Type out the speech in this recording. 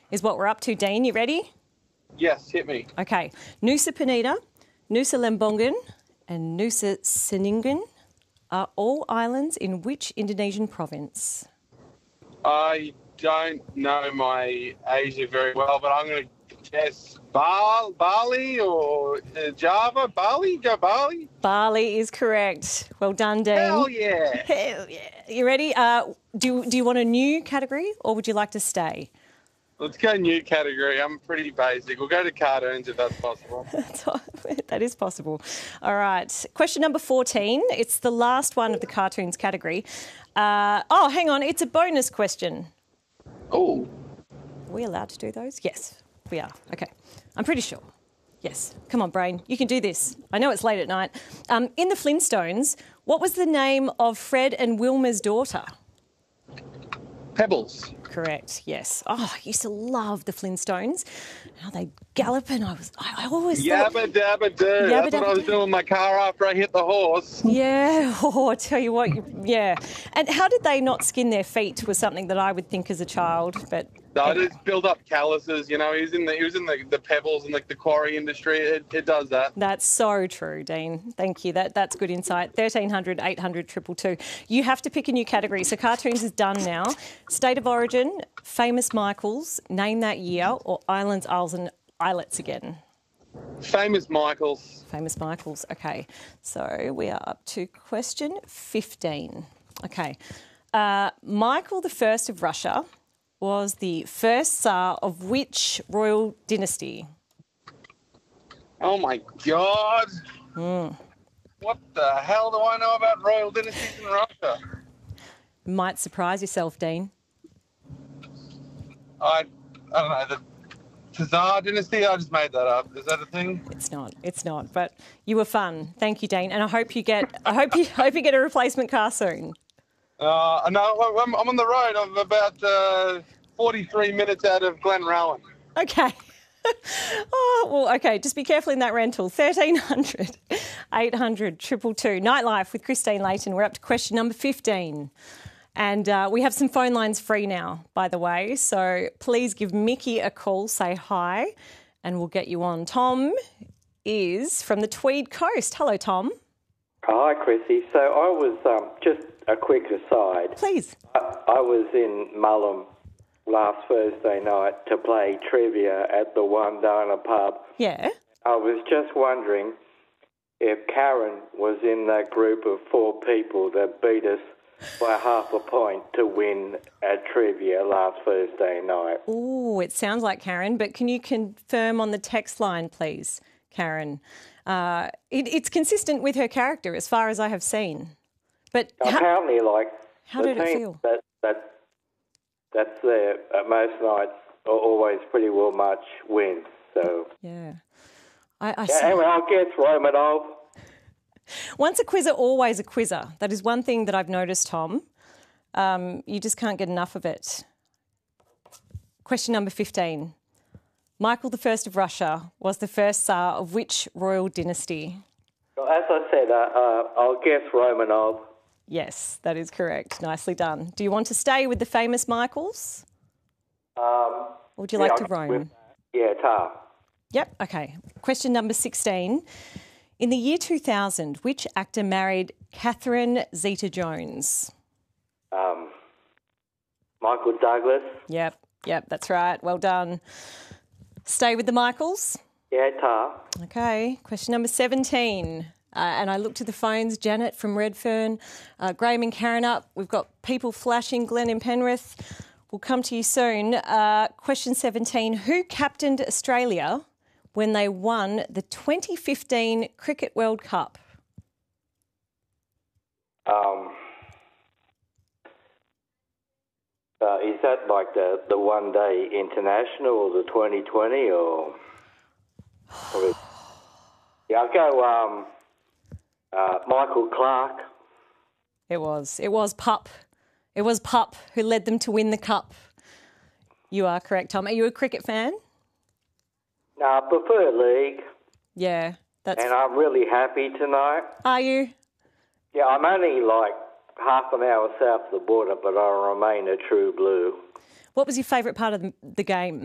is what we're up to. Dean, you ready? Yes, hit me. Okay. Nusa Penida, Nusa Lembongan and Nusa Ceningan are all islands in which Indonesian province? I don't know my Asia very well, but I'm going to guess Bali or Java. Bali? Go Bali? Bali is correct. Well done, Dean. Hell yeah. Hell yeah. You ready? Do you want a new category or would you like to stay? Let's go new category. I'm pretty basic. We'll go to cartoons if that's possible. That is possible. All right. Question number 14. It's the last one of the cartoons category. Hang on. It's a bonus question. Oh. Are we allowed to do those? Yes, we are. Okay. I'm pretty sure. Yes. Come on, brain. You can do this. I know it's late at night. In the Flintstones, what was the name of Fred and Wilma's daughter? Pebbles. Correct, yes. Oh, I used to love the Flintstones. How they gallop and I always thought... Yabba dabba doo. That's what I was doing in my car after I hit the horse. Yeah, I tell you what, yeah. And how did they not skin their feet was something that I would think as a child, but... No, it just build up calluses, you know. He was in the pebbles and the quarry industry. It does that. That's so true, Dean. Thank you. That's good insight. 1300 800 222. You have to pick a new category. So cartoons is done now. State of origin, famous Michaels, name that year, or islands, isles and islets again. Famous Michaels. Famous Michaels. Okay. So we are up to question 15. Okay. Michael I of Russia was the first Tsar of which royal dynasty? Oh, my God. What the hell do I know about royal dynasties in Russia? Might surprise yourself, Dean. I don't know, the Tsar dynasty? I just made that up. Is that a thing? It's not. But you were fun. Thank you, Dean. And I hope you get a replacement car soon. No, I'm on the road. I'm about 43 minutes out of Glenrowan. Okay. Okay. Just be careful in that rental. 1300 800 222. Nightlife with Christine Layton. We're up to question number 15. And we have some phone lines free now, by the way. So please give Mickey a call, say hi, and we'll get you on. Tom is from the Tweed Coast. Hello, Tom. Hi, Chrissy. So I was, just a quick aside. Please. I was in Mullum last Thursday night to play trivia at the Wandana pub. Yeah. I was just wondering if Karen was in that group of 4 people that beat us by half a point to win at trivia last Thursday night. Oh, it sounds like Karen, but can you confirm on the text line, please, Karen? It's consistent with her character as far as I have seen. But apparently, how did it feel? That's there most nights are always pretty well much wins. So yeah, anyway, I guess Romanov. Once a quizzer, always a quizzer. That is one thing that I've noticed, Tom. You just can't get enough of it. Question number 15. Michael I of Russia was the first Tsar of which royal dynasty? Well, as I said, I'll guess Romanov. Yes, that is correct. Nicely done. Do you want to stay with the famous Michaels? Or would you like to roam? Tar. Yep, okay. Question number 16. In the year 2000, which actor married Catherine Zeta-Jones? Michael Douglas. Yep, that's right. Well done. Stay with the Michaels? Tar. Okay. Question number 17. And I look to the phones. Janet from Redfern, Graham and Karen up. We've got people flashing. Glenn in Penrith. We'll come to you soon. Question 17. Who captained Australia when they won the 2015 Cricket World Cup? Is that like the one-day international or the 2020 or yeah, I'll go Michael Clark. It was Pup. It was Pup who led them to win the cup. You are correct, Tom. Are you a cricket fan? No, I prefer league. Yeah, that's... And I'm really happy tonight. Are you? Yeah, I'm only like half an hour south of the border, but I remain a true blue. What was your favourite part of the game?